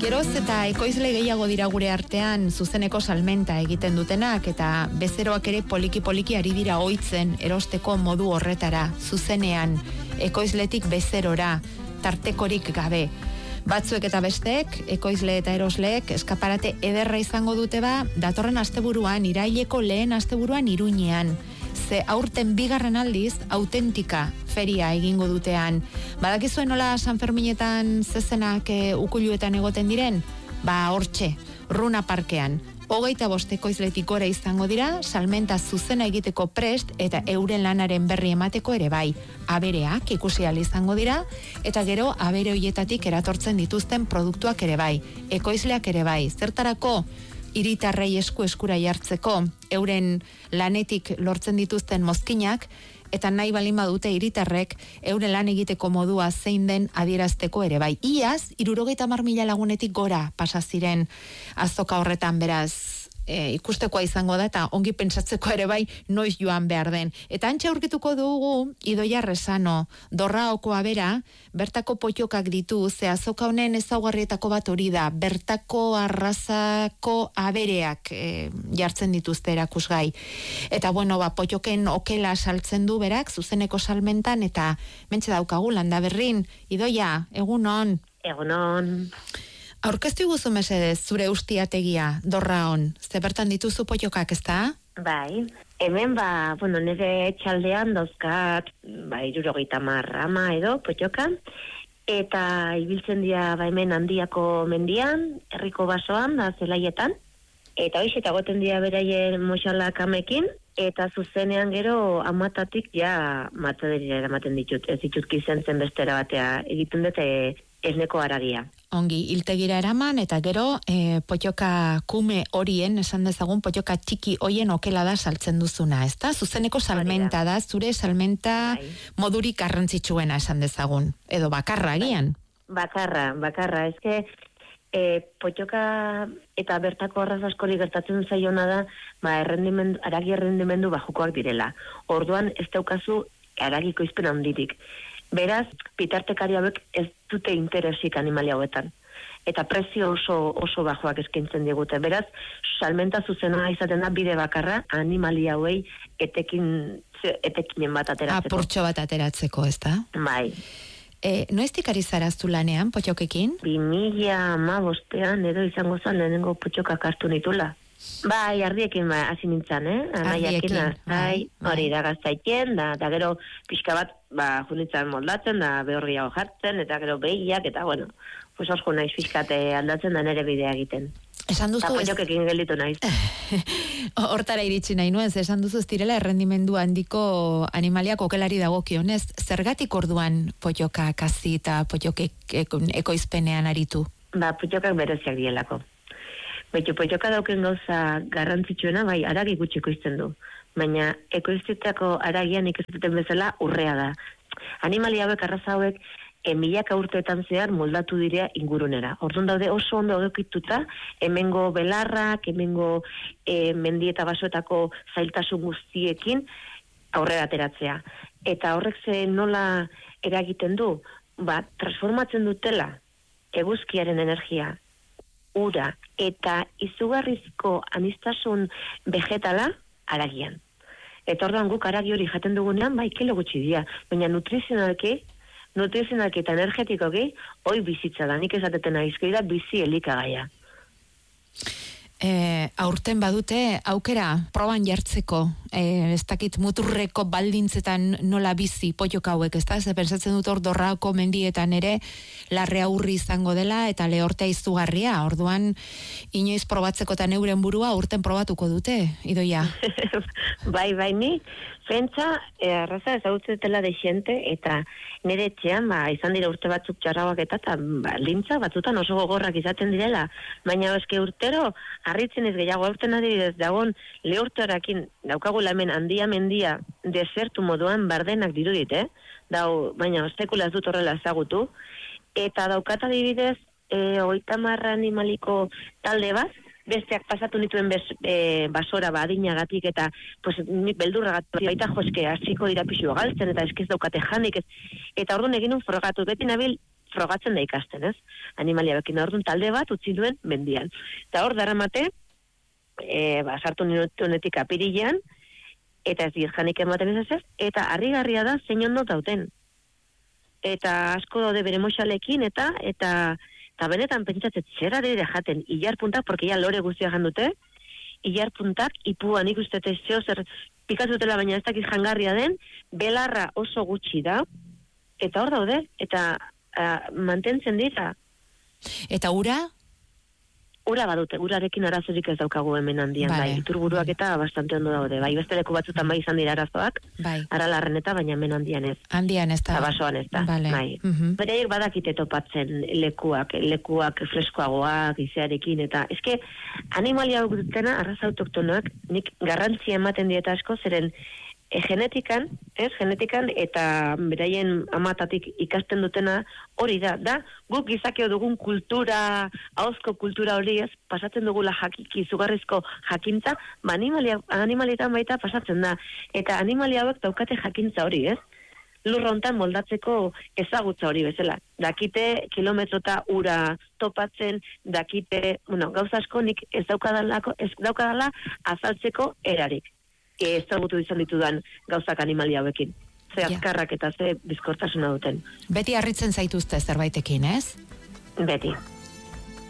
Geroz eta ekoizle gehiago dira gure artean zuzeneko salmenta egiten dutenak eta bezeroak ere poliki ari dira ohitzen erosteko modu horretara, zuzenean, ekoizletik bezerora, tartekorik gabe. Batzuek eta besteek, ekoizle eta erosleek, eskaparate ederra izango dute datorren asteburuan, iraileko lehen asteburuan Iruñean. Ze aurten bigarren aldiz, autentika feria egingo dutean. Badakizuen nola San Ferminetan zezenak ukuluetan egoten diren? Hortxe, Runa Parkean. 25 ekoizletik gora izango dira, salmenta zuzena egiteko prest eta euren lanaren berri emateko ere bai. Abereak ikusi ahal izango dira, eta gero abere hoietatik eratortzen dituzten produktuak ere bai. Ekoizleak ere bai. Zertarako? Hiritarrei eskura jartzeko, euren lanetik lortzen dituzten mozkinak, eta nahi balin badute hiritarrek euren lan egiteko modua zein den adierazteko ere bai. Iaz, 70.000 lagunetik gora pasa ziren azoka horretan, beraz, ikustekoa izango da eta ongi pentsatzeko ere bai noiz joan behar den. Eta antxe aurkituko dugu Idoia Rezano, Dorraoko abera, bertako potxokak ditu, ze azoka honen ezaugarrietako bat hori da, bertako arrazako abereak jartzen dituzte erakusgai. Eta potxoken okela saltzen du berak, zuzeneko salmentan, eta mentxe daukagu Landaberrin. Idoia, egunon. Egunon. Aurkeztu guzu mesedez, zure ustiategia, Dorraon, ze bertan dituzu potxokak, ez da? Bai, hemen nire txaldean dauzkat, 70 ama edo potxoka, eta ibiltzen dira hemen Handiako mendian, herriko basoan, zelaietan, eta hoiz eta goten dira beraien moxalak amekin, eta zuzenean gero amatatik matadera eramaten ditut, ez ditut zentzen bestera batea, egiten dute esneko haragia. Ongi, hiltegira eraman, eta gero potxoka kume horien, esan dezagun, potxoka txiki hoien okela da saltzen duzuna, ez da? Zuzeneko salmenta da, zure salmenta modurik garrantzitsuena esan dezagun, edo bakarra agian? Bakarra, ezke potxoka eta bertako arraz askori gertatzen zaiona da, aragi errendimendu bajukoak direla. Orduan ez daukazu aragiko izpen handirik. Beraz, bitartekari hauek ez dute interesik animalia hauetan. Eta prezio oso bajoak eskaintzen digute. Beraz, salmenta zuzena izaten da bide bakarra animalia hauei etekinen bat ateratzeko. Apurtxo bat ateratzeko, ez da? Bai. Noiztik ari zaraztu lanean, potxokekin? 2015 edo izango zen lehenengo potxokak hartu nitula. Bai, ardiekin hasi nintzen, Ardiekin, hori da gaztaiten, da gero pixka bat, junitzen moldatzen, da behor gehiago jartzen, eta gero behiak, eta osko naiz pixkate aldatzen da nere bidea egiten. Esan duzu... Eta potxokekin gelditu naiz. Hortara iritsi nahi nuez, esan duzu ez direla errendimendu handiko animaliak okelari dagokionez, zergatik orduan potxokak hasi eta potxokek ekoizpenean aritu? Potxokak bereziak dielako. Potxoka dauken gauza garrantzitsuena, aragi gutxi ekoizten du. Baina ekoiztetako aragian ikizteten bezala urrea da. Animalia hauek, arraza hauek, milaka urteetan zehar moldatu direa ingurunera. Orduan daude oso ondo egokituta, hemengo belarrak, hemengo mendieta basoetako zailtasun guztiekin aurrera ateratzea. Eta horrek ze nola eragiten du, transformatzen dutela eguzkiaren energia, ura eta izugarrizko aniztasun vegetala aragian. Eta orduan guk aragi hori jaten dugunean, kilo gutxi dira, baina nutrizionalki eta energetikoki, hoi bizitza da, nik esateten aizkoi da bizi elikagaia. Aurten badute aukera proban jartzeko, ez dakit muturreko baldintzetan nola bizi potxoka hauek, ez da? Ze pentsatzen dut hor Dorraoko mendietan ere larre aurri izango dela eta lehortea izugarria, orduan inoiz probatzekotan euren burua aurten probatuko dute, Idoia? Bai, ni pentsa, arraza ezagutzetela deixente, eta nire etxean, izan dira urte batzuk txarrauak eta lintza batzutan oso gogorrak izaten direla, baina eske urtero harritzen ez gehiago aurten adibidez dagoen lehorteorakin daukagula hemen Handia mendia desertu moduan bardenak dirudit, baina ostekulaz dut horrela ezagutu, eta daukat adibidez 30 animaliko talde bat, besteak pasatu nituen basora adinagatik eta nik beldurragatik baita joske hasiko dira pixua galtzen eta eskez daukate janik eta orduan egin un frogatu beti nabil frogatzen da ikasten, ez? Animalia bekin orduan talde bat utzi duen mendian. Eta hor daramate, sartu honetik apirilean, eta ez dirjanik ematen ez, eta harrigarria da zein ondo dauten. Eta asko daude bere moxalekin, eta benetan pentsatzen zera dira jaten, ilarpuntak, porque ya lore guztia jandute, ilarpuntak, ipuan ikustete zer pikazutela, baina ez dakit jangarria den, belarra oso gutxi da, eta hor daude, eta mantentzen dira. Eta ura? Ura badute, urarekin arazorik ez daukagu hemen handian, bai, iturburuak eta bastante ondo daude, bai, beste leku batzutan bai izan dira arazoak, Aralarren eta baina hemen handian ez. Handian ez da. Basoan ez da, bai. Beraiek badakite topatzen lekuak freskoagoak, izearekin, eta eske animalia dutena, arraza autoktonoak, nik garrantzia ematen dieta asko, zeren genetikan, eta beraien amatatik ikasten dutena hori da, guk gizakeo dugun kultura, ahozko kultura hori ez, pasatzen dugula izugarrizko jakintza, animalietan baita pasatzen da, eta animalia hauek daukate jakintza hori, ez? Lurrontan moldatzeko ezagutza hori bezala. Dakite kilometrota ura topatzen, dakite, gauza asko nik ez daukadala azaltzeko erarik. Ezagutu izan ditudan gauzak animalia hauekin. Ze azkarrak eta ze bizkortasuna duten. Beti harritzen zaituzte zerbaitekin, ez? Beti.